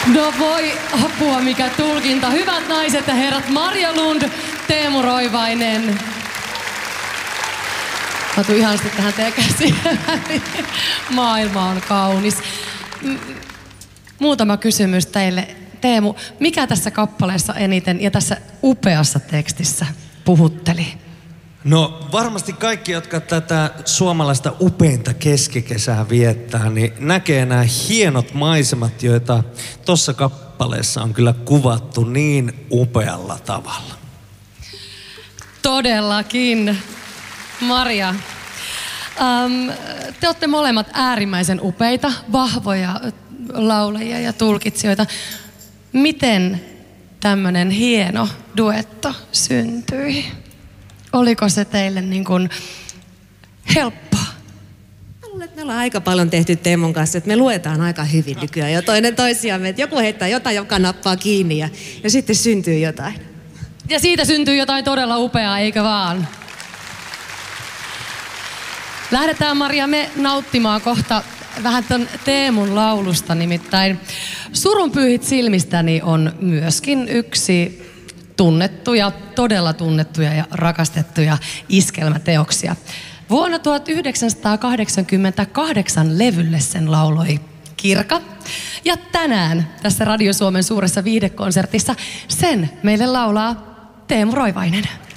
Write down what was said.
No voi apua, mikä tulkinta. Hyvät naiset ja herrat, Marja Lund, Teemu Roivainen. Mä tuun ihanasti tähän teidän käsiin. Maailma on kaunis. Muutama kysymys teille. Teemu, mikä tässä kappaleessa eniten ja tässä upeassa tekstissä puhutteli? No varmasti kaikki, jotka tätä suomalaista upeinta keskikesää viettää, niin näkee nämä hienot maisemat, joita tuossa kappaleessa on kyllä kuvattu niin upealla tavalla. Todellakin. Marja, te olette molemmat äärimmäisen upeita, vahvoja laulajia ja tulkitsijoita. Miten tämmöinen hieno duetto syntyi? Oliko se teille niin kuin helppoa? Mä luulen, että me ollaan aika paljon tehty Teemun kanssa, että me luetaan aika hyvin nykyään jo toinen toisiamme. Että joku heittää jotain, joka nappaa kiinni ja sitten syntyy jotain. Ja siitä syntyy jotain todella upeaa, eikö vaan? Lähdetään, Marja, me nauttimaan kohta vähän ton Teemun laulusta, nimittäin Surun pyyhit silmistäni on myöskin yksi tunnettuja, todella tunnettuja ja rakastettuja iskelmäteoksia. Vuonna 1988 levylle sen lauloi Kirka. Ja tänään tässä Radio Suomen suuressa viihdekonsertissa sen meille laulaa Teemu Roivainen.